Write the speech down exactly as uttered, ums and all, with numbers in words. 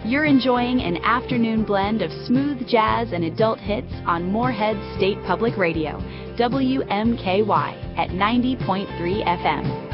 You're enjoying an afternoon blend of smooth jazz and adult hits on Moorhead State Public Radio, W M K Y, at ninety point three F M.